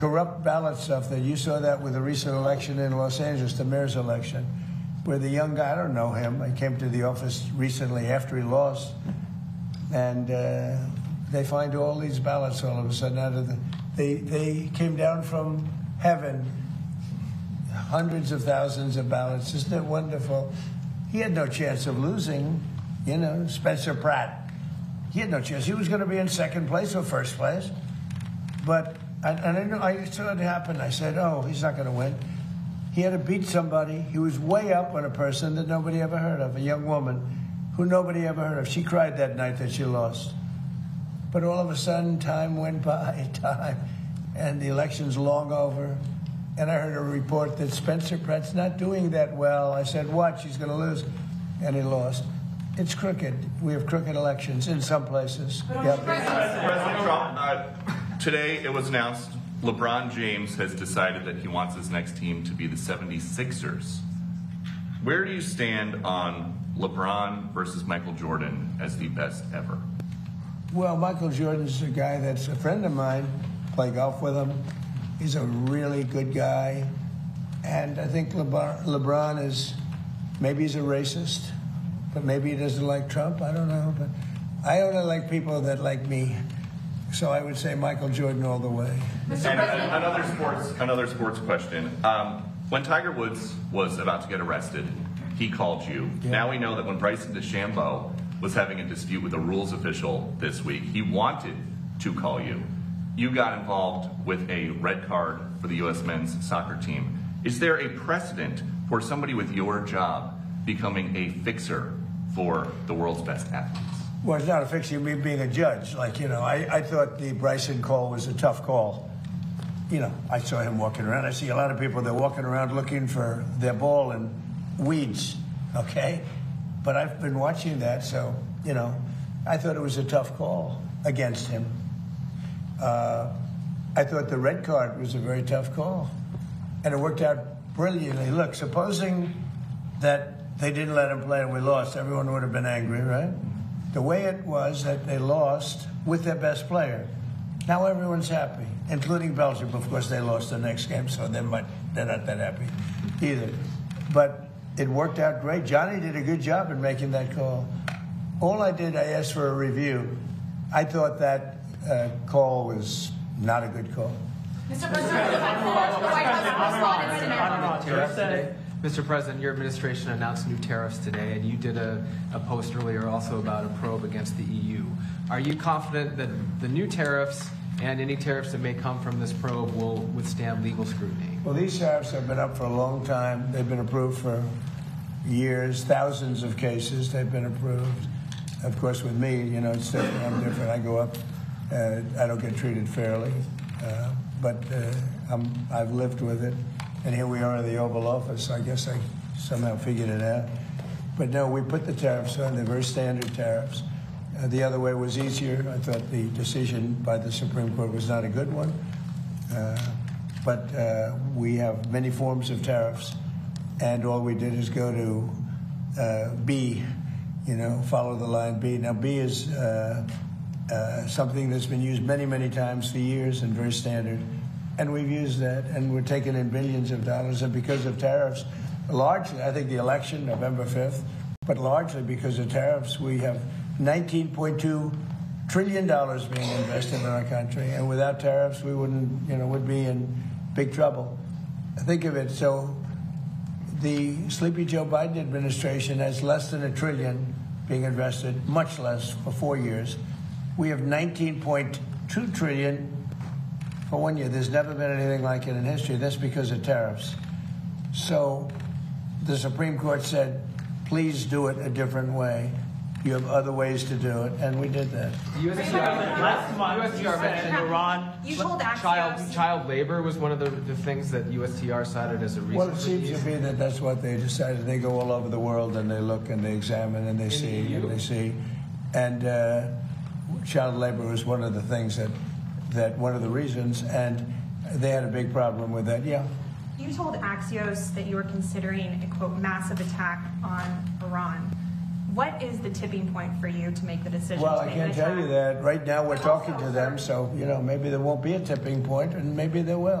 corrupt ballot stuff that you saw that with the recent election in Los Angeles, the mayor's election, where the young guy, I don't know him, I came to the office recently after he lost, and they find all these ballots all of a sudden out of they came down from heaven, hundreds of thousands of ballots. Isn't it wonderful? He had no chance of losing, you know, Spencer Pratt. He had no chance. He was going to be in second place or first place. But, I saw it happen. I said, oh, he's not going to win. He had to beat somebody. He was way up on a person that nobody ever heard of, a young woman who nobody ever heard of. She cried that night that she lost. But all of a sudden, time went by, and the election's long over. And I heard a report that Spencer Pratt's not doing that well. I said, watch, he's going to lose. And he lost. It's crooked. We have crooked elections in some places. Yep. President Trump, today it was announced LeBron James has decided that he wants his next team to be the 76ers. Where do you stand on LeBron versus Michael Jordan as the best ever? Well, Michael Jordan's a guy that's a friend of mine. Play golf with him. He's a really good guy. And I think LeBron is, maybe he's a racist, but maybe he doesn't like Trump. I don't know. But I only like people that like me. So I would say Michael Jordan all the way. And another sports question. When Tiger Woods was about to get arrested, he called you. Yeah. Now we know that when Bryson DeChambeau was having a dispute with a rules official this week, he wanted to call you. You got involved with a red card for the U.S. men's soccer team. Is there a precedent for somebody with your job becoming a fixer for the world's best athletes? Well, it's not a fixer, me being a judge. Like, you know, I thought the Bryson call was a tough call. You know, I saw him walking around. I see a lot of people, they're walking around looking for their ball in weeds, okay? But I've been watching that, so, you know, I thought it was a tough call against him. I thought the red card was a very tough call. And it worked out brilliantly. Look, supposing that they didn't let him play and we lost, everyone would have been angry, right? The way it was that they lost with their best player. Now everyone's happy, including Belgium. Of course, they lost the next game, so they're not that happy either. But it worked out great. Johnny did a good job in making that call. All I did, I asked for a review. I thought that call was not a good call. Mr. President, the White House responded today. Mr. President, your administration announced new tariffs today, and you did a post earlier also about a probe against the EU. Are you confident that the new tariffs and any tariffs that may come from this probe will withstand legal scrutiny? Well, these tariffs have been up for a long time. They've been approved for years, thousands of cases they've been approved. Of course, with me, you know, it's different. I'm different. I go up. I don't get treated fairly, but I've lived with it. And here we are in the Oval Office. I guess I somehow figured it out. But no, we put the tariffs on. They're very standard tariffs. The other way was easier. I thought the decision by the Supreme Court was not a good one. But we have many forms of tariffs. And all we did is go to B, you know, follow the line B. Now, B is something that's been used many, many times for years and very standard. And we've used that, and we're taking in billions of dollars. And because of tariffs, largely, I think the election, November 5th, but largely because of tariffs, we have $19.2 trillion being invested in our country. And without tariffs, we wouldn't, you know, would be in big trouble. Think of it. So the Sleepy Joe Biden administration has less than $1 trillion being invested, much less for 4 years. We have $19.2 trillion for 1 year. There's never been anything like it in history. That's because of tariffs. So the Supreme Court said, please do it a different way. You have other ways to do it, and we did that. USTR mentioned Iran. You told Axios. Child labor was one of the things that USTR cited as a reason. Well, it seems to be that that's what they decided. They go all over the world and they look and they examine and they see and they see. And child labor was one of the things that one of the reasons, and they had a big problem with that. Yeah. You told Axios that you were considering a, quote, massive attack on Iran. What is the tipping point for you to make the decision Well, to I make can't the tell you attack? that. Right now, we're talking to them, so, maybe there won't be a tipping point, and maybe there will.